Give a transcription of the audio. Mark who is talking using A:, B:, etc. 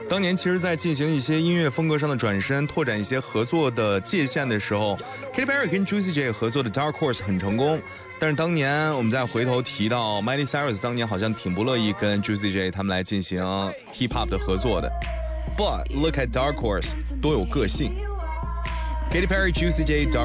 A: 当年其实在进行一些音乐风格上的转身，拓展一些合作的界限的时候， Katy Perry 跟 Juicy J 合作的 Dark Horse 很成功。但是当年我们再回头提到 Miley Cyrus 当年好像挺不乐意跟 Juicy J 他们来进行 hip hop 的合作的。 But look at Dark Horse 多有个性。 Katy Perry, Juicy J, Dark